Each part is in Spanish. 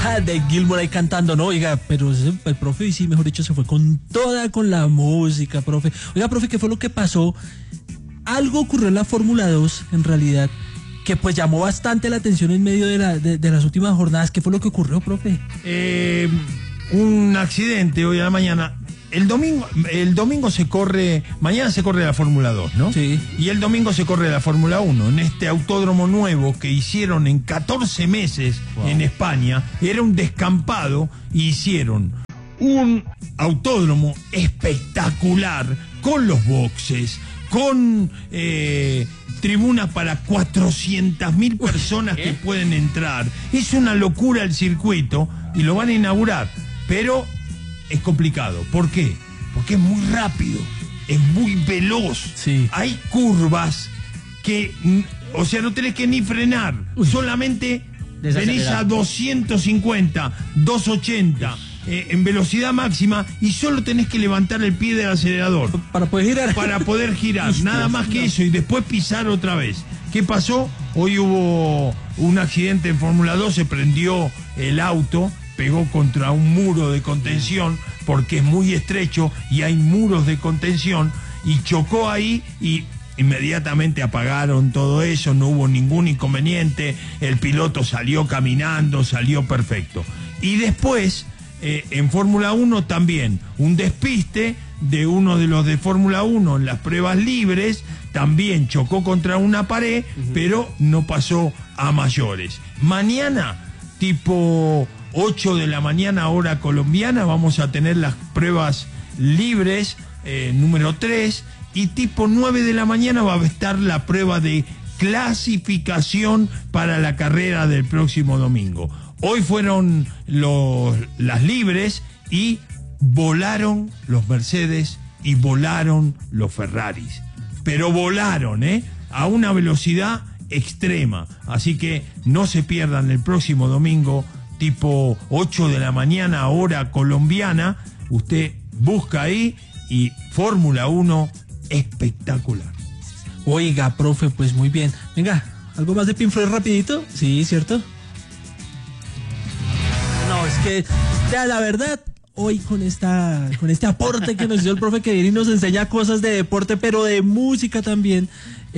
de Gilmour ahí cantando, no, oiga, pero el profe, sí, mejor dicho, se fue con toda, con la música, profe. Oiga, profe, ¿qué fue lo que pasó? Algo ocurrió en la Fórmula 2, en realidad, que pues llamó bastante la atención en medio de las últimas jornadas. ¿Qué fue lo que ocurrió, profe? Un accidente hoy a la mañana. El domingo se corre, mañana se corre la Fórmula 2, ¿no? Sí. Y el domingo se corre la Fórmula 1 en este autódromo nuevo que hicieron en 14 meses en España. Era un descampado y hicieron un autódromo espectacular con los boxes, con tribunas para 400.000 personas que pueden entrar. Es una locura el circuito y lo van a inaugurar, pero es complicado. ¿Por qué? Porque es muy rápido, es muy veloz. Sí. Hay curvas que, o sea, no tenés que ni frenar. Solamente venís a 250, 280 en velocidad máxima y solo tenés que levantar el pie del acelerador. Para poder girar. Para poder girar, nada más que eso, y después pisar otra vez. ¿Qué pasó? Hoy hubo un accidente en Fórmula 2, se prendió el auto, pegó contra un muro de contención porque es muy estrecho y hay muros de contención y chocó ahí y inmediatamente apagaron todo eso, no hubo ningún inconveniente, el piloto salió caminando, salió perfecto. Y después, en Fórmula 1 también, un despiste de uno de los de Fórmula 1 en las pruebas libres, también chocó contra una pared, pero no pasó a mayores. Mañana, tipo 8 de la mañana hora colombiana, vamos a tener las pruebas libres número 3 y tipo 9 de la mañana va a estar la prueba de clasificación para la carrera del próximo domingo. Hoy fueron las libres y volaron los Mercedes y volaron los Ferraris, pero volaron a una velocidad extrema, así que no se pierdan el próximo domingo tipo 8 de la mañana, hora colombiana. Usted busca ahí y Fórmula 1 espectacular. Oiga, profe, pues muy bien. Venga, ¿algo más de Pink Floyd rapidito? Sí, ¿cierto? No, es que, ya la verdad, hoy con este aporte que nos dio el profe que viene y nos enseña cosas de deporte, pero de música también,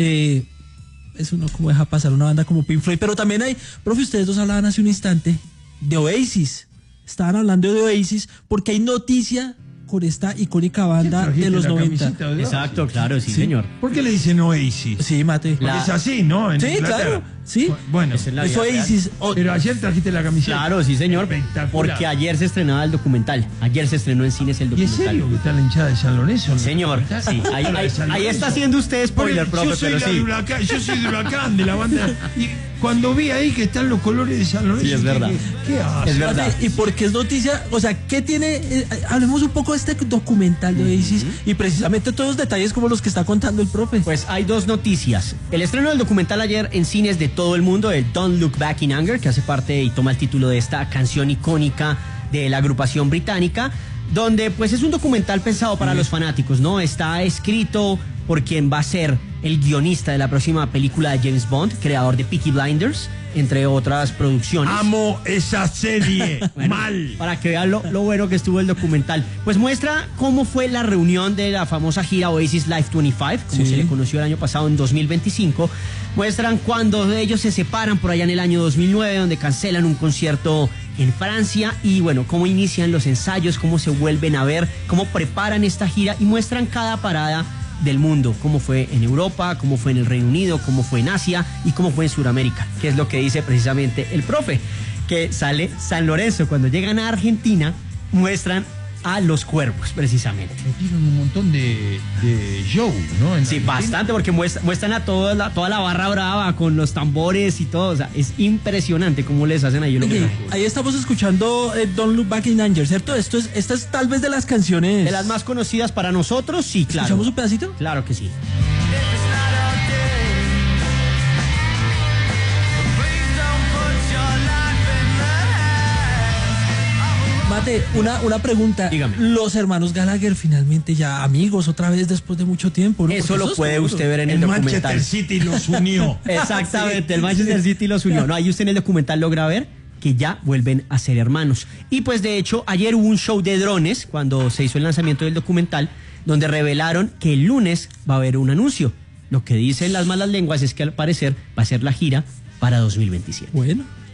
es uno como deja pasar una banda como Pink Floyd. Pero también hay, profe, ustedes dos hablaban hace un instante de Oasis. Estaban hablando de Oasis porque hay noticia con esta icónica banda de los 90. Exacto, claro, sí, señor. ¿Por qué le dicen Oasis? Sí, Mate. Porque es así, ¿no? En Sí, Inglaterra. claro. Sí. Bueno, Es la Es vida Oasis. pero ayer trajiste la camiseta. Claro, sí, señor. Espectacular. Porque ayer se estrenaba el documental. Ayer se estrenó en cines el ¿Y es documental. serio que está la hinchada de San Lorenzo? Señor, sí. Ahí está haciendo usted spoiler, profe, Yo soy pero la sí. de Huracán, yo soy de Huracán, de la banda. Y cuando vi ahí que están los colores de San Lorenzo, Sí, es verdad. ¿qué hace? Es verdad. Mate, ¿y por qué es noticia? O sea, ¿qué tiene? Hablemos un poco de este documental de Oasis y precisamente todos los detalles como los que está contando el profe. Pues hay dos noticias. El estreno del documental ayer en cines de todo el mundo, el Don't Look Back in Anger, que hace parte y toma el título de esta canción icónica de la agrupación británica, donde pues es un documental pensado para los fanáticos, ¿no? Está escrito por quien va a ser el guionista de la próxima película de James Bond, creador de Peaky Blinders, entre otras producciones. Amo esa serie. Bueno, mal. Para que vean lo bueno que estuvo el documental. Pues muestra cómo fue la reunión de la famosa gira Oasis Live 25, como Sí. se le conoció el año pasado en 2025. Muestran cuando ellos se separan por allá en el año 2009, donde cancelan un concierto en Francia y bueno, cómo inician los ensayos, cómo se vuelven a ver, cómo preparan esta gira y muestran cada parada del mundo, cómo fue en Europa, cómo fue en el Reino Unido, cómo fue en Asia y cómo fue en Sudamérica, que es lo que dice precisamente el profe, que sale San Lorenzo. Cuando llegan a Argentina, muestran a los Cuervos, precisamente. Metieron un montón de show, ¿no? En Sí, Argentina. bastante, porque muestran a toda la barra brava con los tambores y todo. O sea, es impresionante cómo les hacen ahí el Oye, homenaje. ahí estamos escuchando Don't Look Back in Anger, ¿cierto? Esta es tal vez de las canciones. De las más conocidas para nosotros, sí, claro. ¿Escuchamos un pedacito? Claro que sí. Mate, una pregunta. Dígame. Los hermanos Gallagher finalmente ya amigos otra vez después de mucho tiempo, ¿no? Eso Porque lo es puede seguro. usted ver en el El documental. Manchester City los unió. Exactamente, el Manchester City los unió. No, ahí usted en el documental logra ver que ya vuelven a ser hermanos. Y pues de hecho ayer hubo un show de drones cuando se hizo el lanzamiento del documental, donde revelaron que el lunes va a haber un anuncio. Lo que dicen las malas lenguas es que al parecer va a ser la gira para 2027. Bueno.